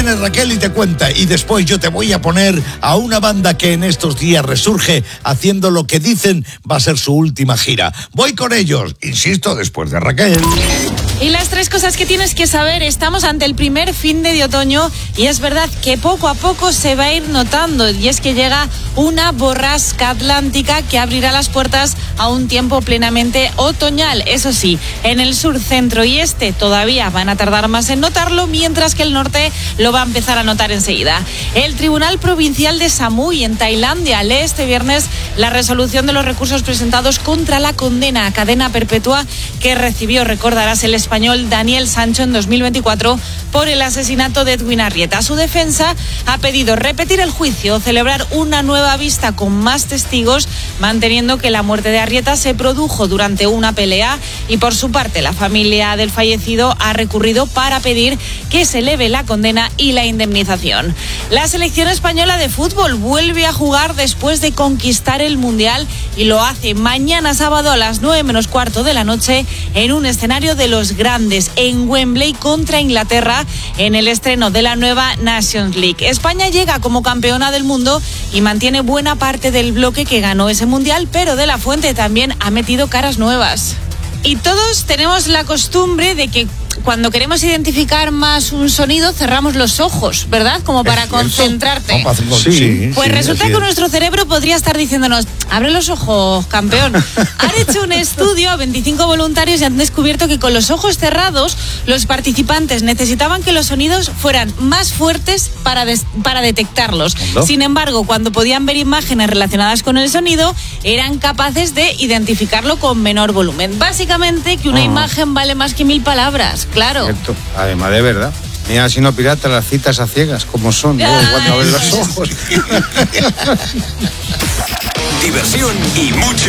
viene Raquel y te cuenta. Y después yo te voy a poner a una banda que en estos días resurge haciendo lo que dicen va a ser su última gira. Voy con ellos, insisto, después de Raquel. Y las 3 cosas que tienes que saber: estamos ante el primer fin de otoño y es verdad que poco a poco se va a ir notando, y es que llega una borrasca atlántica que abrirá las puertas a un tiempo plenamente otoñal. Eso sí, en el sur, centro y este todavía van a tardar más en notarlo, mientras que el norte lo va a empezar a notar enseguida. El Tribunal Provincial de Samui en Tailandia lee este viernes la resolución de los recursos presentados contra la condena a cadena perpetua que recibió, recordarás, el español Daniel Sancho en 2024 por el asesinato de Edwin Arrieta. Su defensa ha pedido repetir el juicio o celebrar una nueva vista con más testigos, manteniendo que la muerte de Arrieta se produjo durante una pelea, y por su parte la familia del fallecido ha recurrido para pedir que se eleve la condena y la indemnización. La selección española de fútbol vuelve a jugar después de conquistar el Mundial y lo hace mañana sábado a las 9:15 de la noche en un escenario de los grandes, en Wembley, contra Inglaterra, en el estreno de la nueva Nations League. España llega como campeona del mundo y mantiene buena parte del bloque que ganó ese Mundial, pero De la Fuente también ha metido caras nuevas. Y todos tenemos la costumbre de que cuando queremos identificar más un sonido cerramos los ojos, ¿verdad? Como para concentrarte. Sí, pues resulta que nuestro cerebro podría estar diciéndonos: abre los ojos, campeón. Han hecho un estudio a 25 voluntarios y han descubierto que con los ojos cerrados los participantes necesitaban que los sonidos fueran más fuertes para detectarlos. Sin embargo, cuando podían ver imágenes relacionadas con el sonido, eran capaces de identificarlo con menor volumen. Básicamente que una imagen vale más que 1000 palabras. Claro. Cierto. Además, de verdad. Mira, si no pirata, las citas a ciegas, como son, ¿no? Cuando abres los ojos. Diversión y mucho